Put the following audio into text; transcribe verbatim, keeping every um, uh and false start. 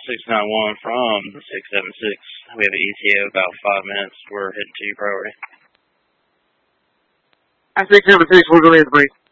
six nine one from six seven six. We have an E T A of about five minutes. We're heading to priority. I six seven six, we're going to the break.